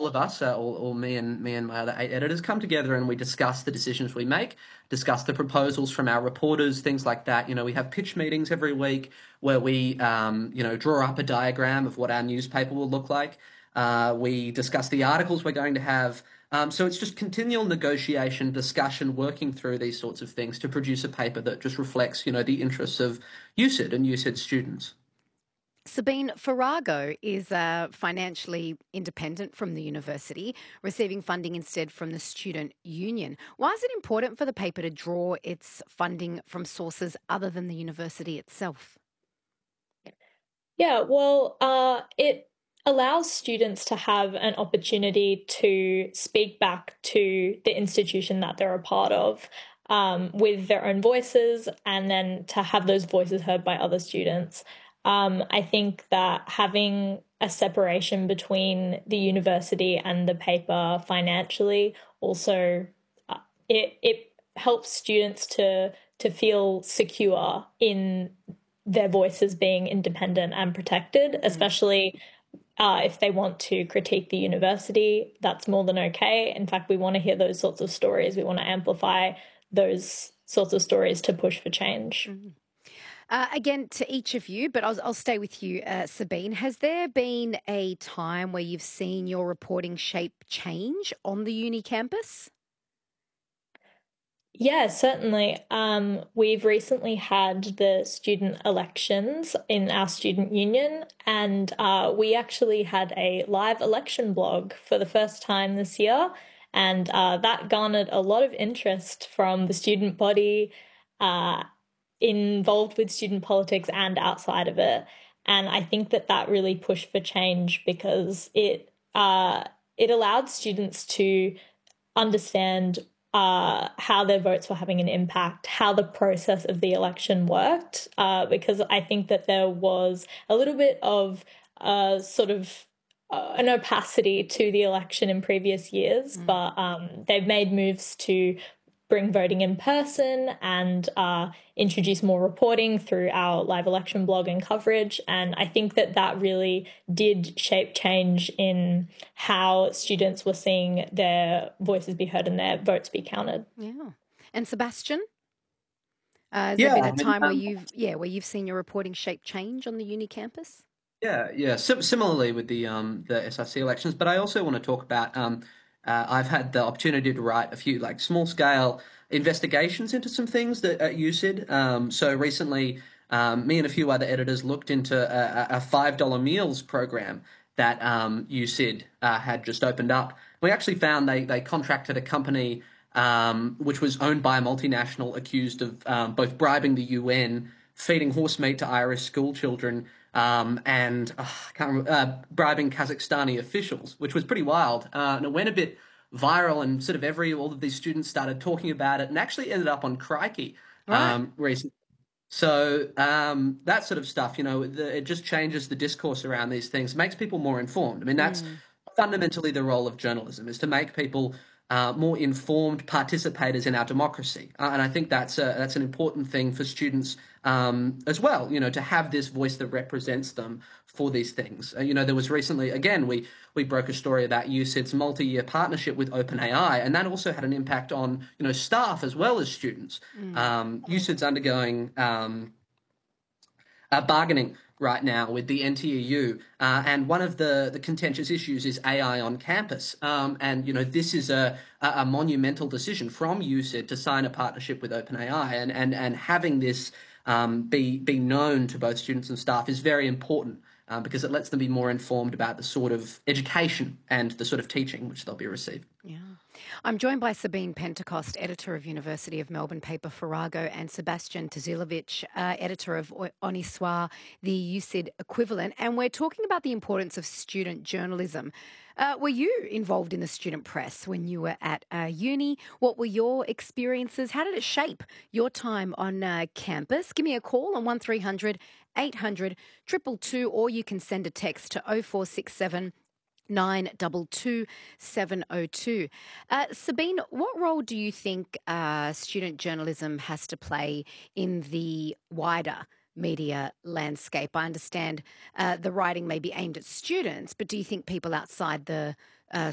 all of us, or me and my other 8 editors, come together and we discuss the decisions we make, discuss the proposals from our reporters, things like that. We have pitch meetings every week where we, draw up a diagram of what our newspaper will look like. We discuss the articles we're going to have. So it's just continual negotiation, discussion, working through these sorts of things to produce a paper that just reflects, the interests of USyd and USyd students. Sabine, Farrago is financially independent from the university, receiving funding instead from the student union. Why is it important for the paper to draw its funding from sources other than the university itself? Yeah, well, it allows students to have an opportunity to speak back to the institution that they're a part of, with their own voices, and then to have those voices heard by other students. I think that having a separation between the university and the paper financially also, it helps students to feel secure in their voices being independent and protected, especially if they want to critique the university. That's more than okay. In fact, we want to hear those sorts of stories. We want to amplify those sorts of stories to push for change. Again, to each of you, but I'll stay with you, Sabine. Has there been a time where you've seen your reporting shape change on the uni campus? Yeah, certainly. We've recently had the student elections in our student union, and we actually had a live election blog for the first time this year, and that garnered a lot of interest from the student body uh, involved with student politics and outside of it. And I think that that really pushed for change because it allowed students to understand how their votes were having an impact, how the process of the election worked, because I think that there was a little bit of sort of an opacity to the election in previous years, but they've made moves to bring voting in person and introduce more reporting through our live election blog and coverage. And I think that that really did shape change in how students were seeing their voices be heard and their votes be counted. Yeah. And Sebastian, has there Yeah, been a I mean, time where you've seen your reporting shape change on the uni campus? yeah. Similarly with the SRC elections, but I also want to talk about I've had the opportunity to write a few like small scale investigations into some things that at USyd. So recently, me and a few other editors looked into a $5 meals program that USyd had just opened up. We actually found they contracted a company which was owned by a multinational accused of both bribing the UN, feeding horse meat to Irish school children, and I can't remember, bribing Kazakhstani officials, which was pretty wild. And it went a bit viral, and sort of all of these students started talking about it, and actually ended up on Crikey Right. recently. So that sort of stuff, it just changes the discourse around these things, makes people more informed. I mean, that's fundamentally the role of journalism, is to make people more informed participators in our democracy. And I think that's an important thing for students as well, to have this voice that represents them for these things. There was recently, again, we broke a story about USyd's multi-year partnership with OpenAI, and that also had an impact on, staff as well as students. USyd's undergoing bargaining right now with the NTEU, and one of the contentious issues is AI on campus. And this is a monumental decision from USyd to sign a partnership with OpenAI, and having this be known to both students and staff is very important. Because it lets them be more informed about the sort of education and the sort of teaching which they'll be receiving. Yeah. I'm joined by Sabine Pentecost, editor of University of Melbourne paper Farrago, and Sebastian Tazilovic, editor of Oniswa, the USyd equivalent. And we're talking about the importance of student journalism. Were you involved in the student press when you were at uni? What were your experiences? How did it shape your time on campus? Give me a call on 1300 800 222, or you can send a text to 0467 922 702. Sabine, what role do you think student journalism has to play in the wider media landscape? I understand the writing may be aimed at students, but do you think people outside the